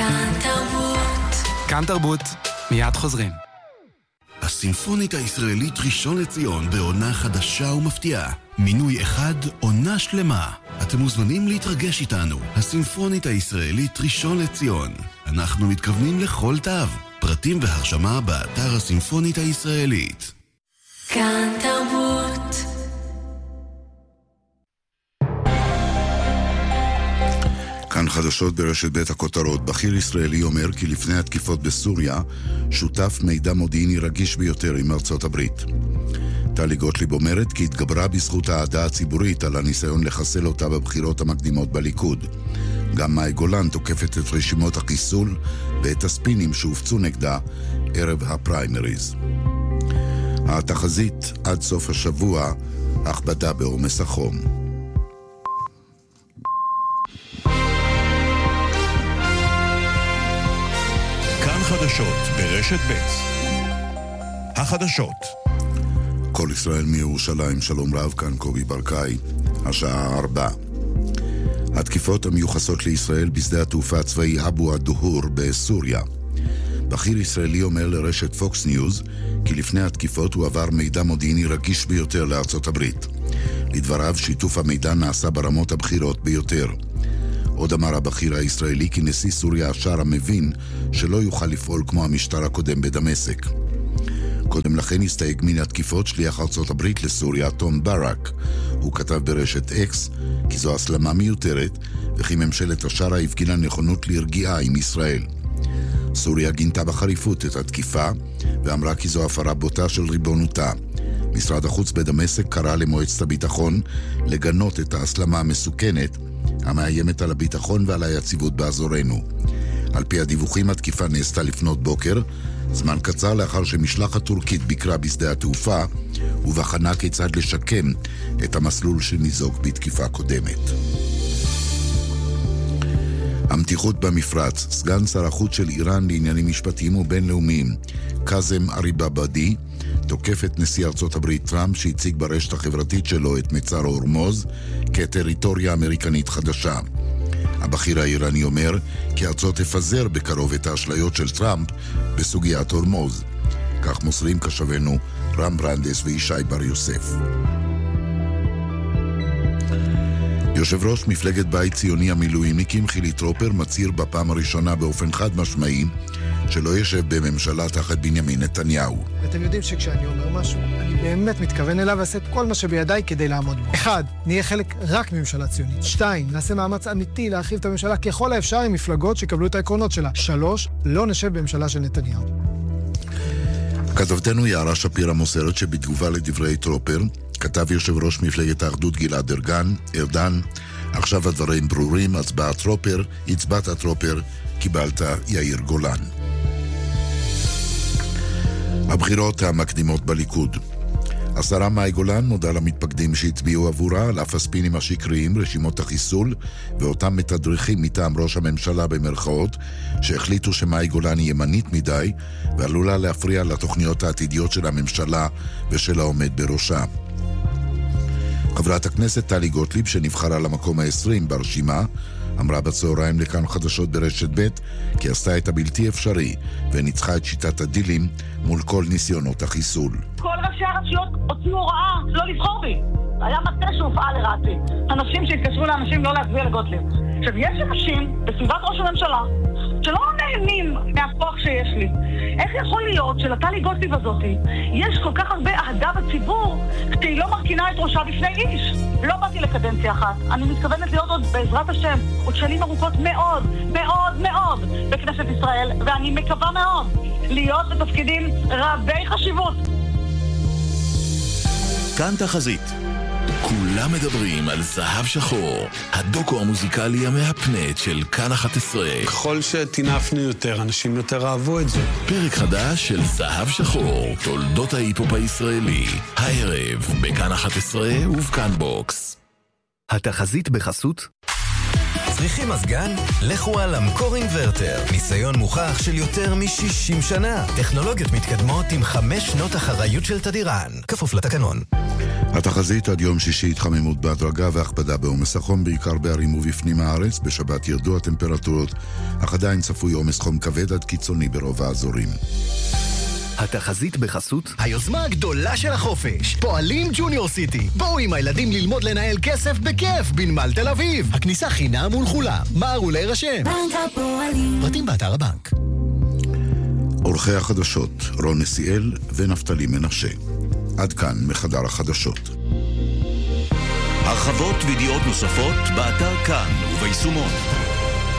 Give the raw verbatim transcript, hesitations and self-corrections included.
כאן תרבות. כאן תרבות, מיד חוזרים. הסימפונית הישראלית ראשון לציון בעונה חדשה ומפתיעה. מינוי אחד, עונה שלמה. אתם מוזמנים להתרגש איתנו. הסימפונית הישראלית ראשון לציון. אנחנו מתכוונים לכל תו. פרטים והרשמה באתר הסימפונית הישראלית. כאן תרבות. כאן חדשות ברשת בית הכותרות. בכיר ישראלי אומר כי לפני התקיפות בסוריה שותף מידע מודיעיני רגיש ביותר עם ארצות הברית. טלי גוטליב אומרת כי התגברה בזכות העדה הציבורית על הניסיון לחסל אותה בבחירות המקדימות בליכוד. גם מאי גולן תוקפת את רשימות החיסול ואת הספינים שהופצו נגדה ערב הפריימריז. התחזית עד סוף השבוע, הכבדה בעומס החום. כאן חדשות ברשת ב'. החדשות. כל ישראל מירושלים, שלום רב, כאן קובי ברקאי, השעה ארבע. התקיפות המיוחסות לישראל בשדה התעופה הצבאי אבו הדוהור בסוריה. בכיר ישראלי אומר לרשת פוקס ניוז כי לפני התקיפות הוא עבר מידע מודיעיני רגיש ביותר לארצות הברית. לדבריו, שיתוף המידע נעשה ברמות הבכירות ביותר. עוד אמר הבכיר הישראלי כי נשיא סוריה השאר מבין שלא יוכל לפעול כמו המשטר הקודם בדמשק. קודם לכן הסתייג מן התקיפות שליח ארצות הברית לסוריה תום ברק. הוא כתב ברשת אקס כי זו הסלמה מיותרת וכי ממשלת השאר הפגינה נכונות להרגיעה עם ישראל. סוריה גינתה בחריפות את התקיפה ואמרה כי זו הפרה בוטה של ריבונותה. משרד החוץ בדמשק קרא למועצת הביטחון לגנות את ההסלמה המסוכנת המאיימת על הביטחון ועל היציבות באזורנו. על פי הדיווחים, התקיפה נעשתה לפנות בוקר, זמן קצר לאחר שמשלחת טורקית ביקרה בשדה התעופה ובחנה כיצד לשקם את המסלול שניזוק בתקיפה קודמת. המתיחות במפרץ. סגן שר החוץ של איראן לעניינים משפטיים ובינלאומיים קאזם אריבאבדי תוקף את נשיא ארצות הברית טראמפ שהציג ברשת החברתית שלו את מצר הורמוז כטריטוריה אמריקנית חדשה. הבכיר האיראני אומר כי ארצות תפזר בקרוב את האשליות של טראמפ בסוגיית הורמוז. כך מוסרים קשבנו רם ברנדס וישי בר יוסף. יושב ראש מפלגת בית ציוני המילואימניקים חילי טרופר מצהיר בפעם הראשונה באופן חד משמעי שלא ישב בממשלה תחת בנימין נתניהו. ואתם יודעים שכשאני אומר משהו, אני באמת מתכוון אליו ועשה את כל מה שבידיי כדי לעמוד בו. אחד, נהיה חלק רק מממשלה ציונית. שתיים, נעשה מאמץ אמיתי להרחיב את הממשלה ככל האפשר עם מפלגות שיקבלו את העקרונות שלה. שלוש, לא נשב בממשלה של נתניהו. כתבתנו יערה שפירא מוסרת שבתגובה לדברי טרופר, כתב יושב ראש מפלגת האחדות גלעד ארדן, ארדן, עכשיו הדברים ברורים, הצבעת טרופר, הצבעת טרופר, קיבלת יאיר גולן. הבחירות המקדימות בליכוד. השרה מאי גולן מודה למתפקדים שהצביעו עבורה על אף הספינים השקריים, רשימות החיסול ואותם מתדריכים מטעם ראש הממשלה במרכאות שהחליטו שמאי גולן היא ימנית מדי ועלולה להפריע לתוכניות העתידיות של הממשלה ושל העומד בראשה. חברת הכנסת טלי גוטליב שנבחרה למקום ה-עשרים ברשימה אמרה בצהריים לכאן חדשות ברשת ב' כי עשתה את הבלתי אפשרי וניצחה את שיטת הדילים מול כל ניסיונות החיסול. כל ראשי הרשויות הוציאו הוראה לא לבחור בי. היה מטה שהופעל לרעתי. אנשים שהתקשרו לאנשים לא להצביע לגוטליב. עכשיו, יש אנשים בסביבת ראש הממשלה שלא נהנים מהכוח שיש לי. איך יכול להיות שלטלי גוטליב הזאת יש כל כך הרבה אהדה בציבור שהיא לא מרכינה את ראשה בפני איש? לא באתי לקדנציה אחת. אני מתכוונת להיות עוד בעזרת השם עוד שנים ארוכות מאוד, מאוד, מאוד בכנסת ישראל, ואני מקווה מאוד להיות בתפקידים רבי חשיבות. כאן תחזית. כולם מדברים על זהב שחור, הדוקו המוזיקלי המהפנט של כאן אחת עשרה. ככל שתינפנו יותר, אנשים יותר אהבו את זה. פרק חדש של זהב שחור, תולדות ההיפופ הישראלי. הערב, בכאן אחת עשרה ובכאן בוקס. התחזית בחסות צריכים מזגן? לכו על המקור אינברטר. ניסיון מוכח של יותר מ-שישים שנה. טכנולוגיות מתקדמות עם חמש שנות אחריות של תדירן. כפוף לתקנון. התחזית עד יום שישי התחממות בהדרגה והכבדה בעומס החום, בעיקר בערים ובפנים הארץ. בשבת ירדו הטמפרטורות, אך עדיין צפוי עומס חום כבד עד קיצוני ברוב האזורים. התחזית בחסות היוזמה הגדולה של החופש, פועלים ג'וניור סיטי. בואו עם הילדים ללמוד לנהל כסף בכיף בנמל תל אביב. הכניסה חינם ולכולם. מהרו להירשם. בנק הפועלים. פרטים באתר הבנק. עורכי החדשות רון נסיאל ונפתלי מנשה. עד כאן מחדר החדשות. הרחבות וידיעות נוספות באתר כאן וביישומון.